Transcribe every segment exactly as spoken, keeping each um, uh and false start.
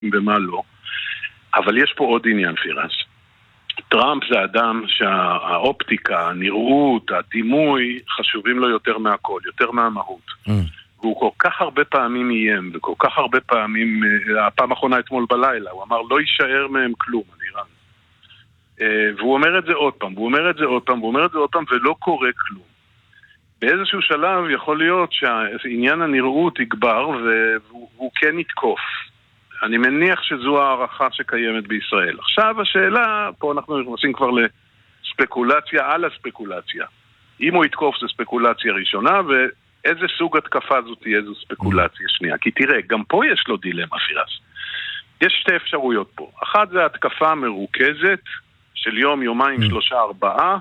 ומה לא. אבל יש פה עוד עניין, פירס. טראמפ זה אדם שהאופטיקה, הנראות, הדימוי, חשובים לו יותר מהכל, יותר מהמהות. Mm. והוא כל כך הרבה פעמים איים, וכל כך הרבה פעמים, הפעם האחרונה אתמול בלילה, הוא אמר, לא יישאר מהם כלום, על איראן. והוא אומר את זה עוד פעם, והוא אומר את זה עוד פעם, והוא אומר את זה עוד פעם, ולא קורה כלום. באיזשהו שלב יכול להיות שהעניין הנראות יגבר, והוא כן יתקוף. אני מניח שזו הערכה שקיימת בישראל. עכשיו השאלה, פה אנחנו נכנסים כבר לספקולציה על הספקולציה. אם הוא יתקוף זה ספקולציה ראשונה, ואיזה סוג התקפה זאת תהיה זו ספקולציה שנייה. כי תראה, גם פה יש לו דילמה, פירס. יש שתי אפשרויות פה. אחת זה התקפה מרוכזת של יום, יומיים, שלושה, ארבעה,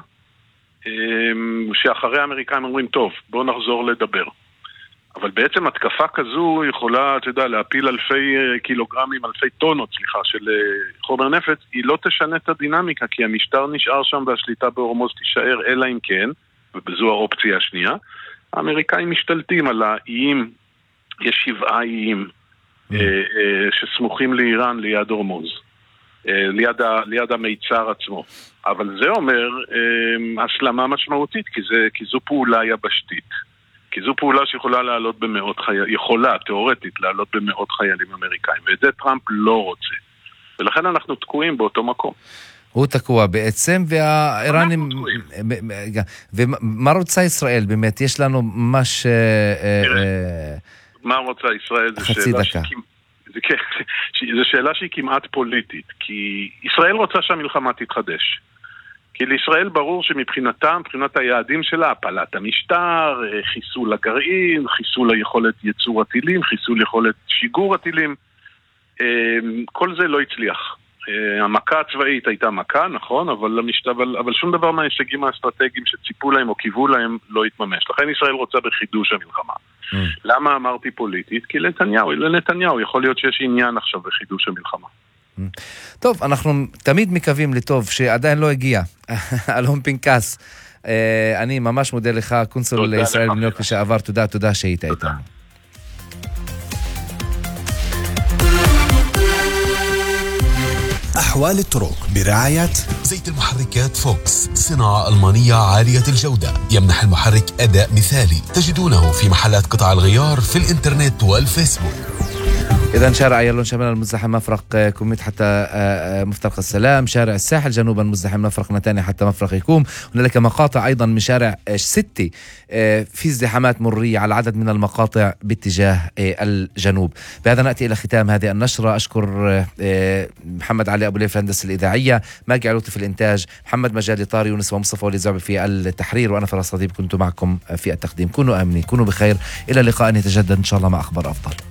שאחרי האמריקאים אומרים, טוב, בואו נחזור לדבר. אבל בעצם התקפה כזו יכולה, אתה יודע, להפיל אלפי קילוגרמים, אלפי טונות, סליחה, של חומר נפץ, היא לא תשנה את הדינמיקה, כי המשטר נשאר שם והשליטה בהורמוז תישאר, אלא אם כן, ובזו האופציה השנייה, האמריקאים משתלטים על האיים, יש שבעה איים שסמוכים לאיראן ליד הורמוז, ליד, ה, ליד המיצר עצמו. אבל זה אומר הסלמה משמעותית, כי, זה, כי זו פעולה יבשתית. כי זו פעולה שיכולה לעלות במאות חיילים, יכולה, תיאורטית, לעלות במאות חיילים אמריקאים, ואת זה טראמפ לא רוצה. ולכן אנחנו תקועים באותו מקום. הוא תקוע בעצם, והאיראנים... ומה רוצה ישראל באמת? יש לנו ממש... מה רוצה ישראל? חצי דקה. זו שאלה שהיא כמעט פוליטית, כי ישראל רוצה שהמלחמה תתחדש. כי לישראל ברור שמבחינתה, מבחינת היעדים שלה, הפלת המשטר, חיסול הגרעין, חיסול היכולת ייצור הטילים, חיסול יכולת שיגור הטילים, כל זה לא הצליח. המכה הצבאית הייתה מכה, נכון, אבל, המשטר, אבל, אבל שום דבר מההישגים האסטרטגיים שציפו להם או קיוו להם לא התממש. לכן ישראל רוצה בחידוש המלחמה. Mm. למה אמרתי פוליטית? כי לנתניהו, לנתניהו יכול להיות שיש עניין עכשיו בחידוש המלחמה. טוב, אנחנו תמיד מקווים לטוב שעדיין לא הגיע. אלון פנקס, אני ממש מודה לך, קונסול לישראל בניו יורק לשעבר, תודה, תודה שהיית איתנו. أحوال الطرق برعاية زيت المحركات فوكس، صناعة ألمانية عالية الجودة، يمنح المحرك أداء مثالي. تجدونه في محلات قطع الغيار في الإنترنت والفيسبوك. إذن شارع أيلون شمال المزدحم مفرق كوميت حتى مفترق السلام، شارع الساحل جنوبا مزدحم مفرق نتانيا حتى مفرق يكوم. هنالك مقاطع أيضا من شارع ستي في ازدحامات مرية على عدد من المقاطع باتجاه الجنوب. بهذا نأتي إلى ختام هذه النشرة. أشكر محمد علي أبو ليف الهندسة الإذاعية، ماجي علوطي في الإنتاج، محمد مجالي، طاري يونس ومصطفى ولي زعبي في التحرير، وأنا فراس صديق كنت معكم في التقديم. كونوا آمنين، كونوا بخير، إلى اللقاء، نتجدد إن شاء الله مع أخبار أفضل.